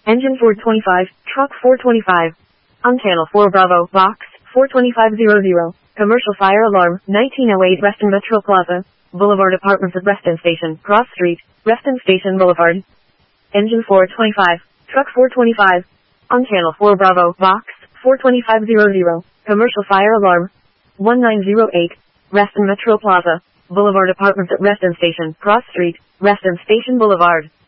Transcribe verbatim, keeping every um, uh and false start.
Engine four twenty-five, truck four twenty-five. On channel four Bravo, box four twenty-five hundred. Commercial fire alarm, nineteen oh eight Reston Metro Plaza, Boulevard Apartments at Reston Station, Cross Street, Reston Station Boulevard. Engine four twenty-five, truck four twenty-five. On channel four Bravo, box four twenty-five hundred. Commercial fire alarm, nineteen oh eight, Reston Metro Plaza, Boulevard Apartments at Reston Station, Cross Street, Reston Station Boulevard.